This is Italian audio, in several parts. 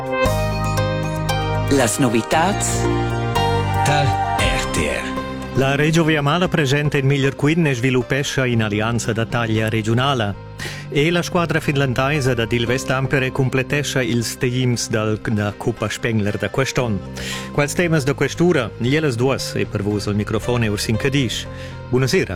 Las novitats da RTR. La Reggio Viamala presenta in miglior quin e sviluppescha in alleanza da taglia regionale. E la squadra finlandese da Ilves Tampere completescha ils teams da Coppa Spengler da quest'anno. Quels temas da quest'ora, nielas duas e per vos al microfono Ursin Cadisch. Buonasera.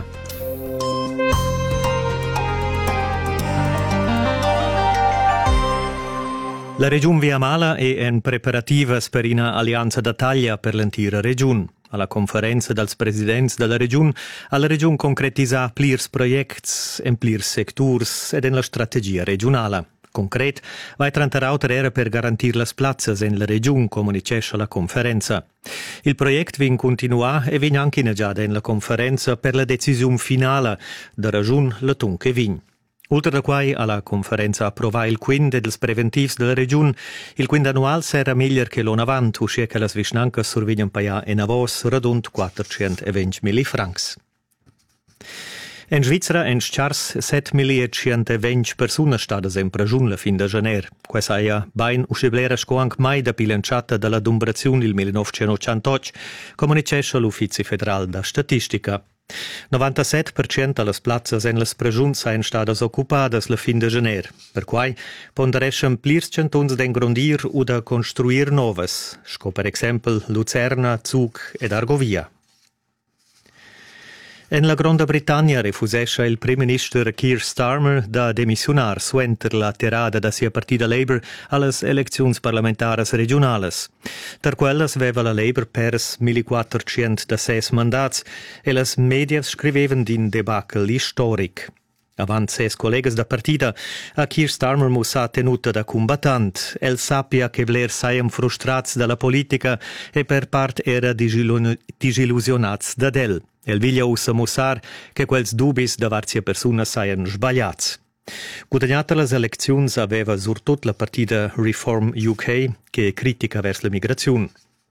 La Region Viamala è in preparativas per una alleanza da taglia per l'intera region. Alla conferenza dels presidents della region, alla region concretisa plirs projects en plirs sectors ed en la strategia regionale. Concret, vai trantarauter era per garantir las plazzas en la region, comunicesce la conferenza. Il project vin continua e vin anche già en la conferenza per la decisione finale da region la tunche vin. Oltre da quai alla conferenza approvà il quint dels preventivs della region, il quint annual sarà meglio che l'on avant, uscì che las visnancas survignan paia en avos radund 420.000 francs. In Svizzera en schars 7.120 persone stada in pragiun la fin de janer. Questa aia bain usciblera scoanc mai da pilanciata dalla dumbrazione il 1988, comunicesce l'Ufficio Federal da Statistica. 97% las plazzas en las pragiuns sain stadas occupadas la fin de janer, per quai pondereschan plirs cantons d'engrondir o da construir novas, sco per exempel Lucerna, Zug ed Argovia. En la Gronda Britannia refusescha il Prime Minister Keir Starmer da demissionar suenter la tirada da sia partida Labour allas elecziuns parlamentaras regionales. Ter quellas veva la Labour pers 1406 mandats e las medias scrivevan din debacle historic. Avant ses collegas da partida, a Keir Starmer musa tenuta da combattant. El sappia che vler saiam frustrats dalla politica e per part era disillusionats da del. El viglia usa musar che quels dubis da varzia persuna saian sbagliats. Guadagnata las elecziuns aveva surtut la partida Reform UK che critica vers la migrazione.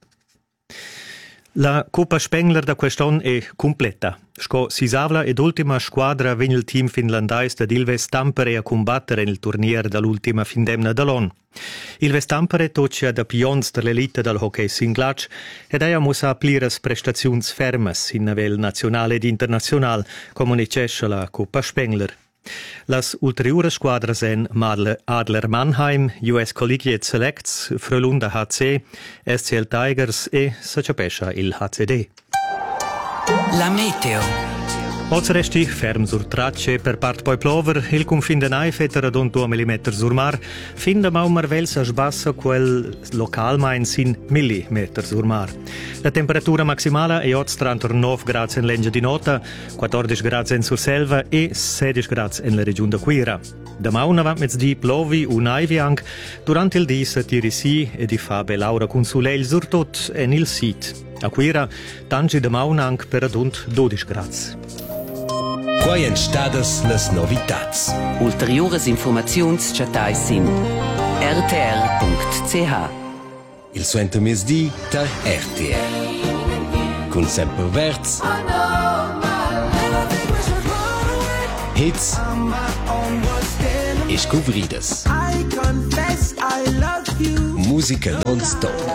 La Coppa Spengler da quest'anno è completa. Sco sisavla ed ultima squadra venne il team finlandais da Ilves Tampere a combattere nel turnier dall'ultima findemna dall'anno. Ilves Tampere toccia da pions dell'elite del hockey singlac ed ha musa pliras prestaziuns fermas in nivel nazionale ed internazional, comunicesce la Coppa Spengler. Las ulteriori squadras en Adler Mannheim, US Collegiate Selects, Frölunda HC, SCL Tigers e Sacciapescia il HCD. La meteo. Oz resti ferm sur tracce per part poi plover, il confin de nai feta radon 2 mm sur mar, fin da mau marvels a sbassa quel local main sin millimeter sur mar. La temperatura maximale è 39 gradi in Lengia di Nota, 14 gradi in Surselva e 16 gradi in la regione da Quira. Da mau avant mezzdi plovi o naivi anche, durante il dì si tiri si e di fa belaura con soleil sur tot en il sit. A Quira tangi da mau anche per radund 12 gradi. Quai en stadas las novitats. Ulteriores informaziuns chatai sin rtr.ch. Il suento mesdi da RTR. Con sempre verts. Hits. E scouvridas. Musica non stop.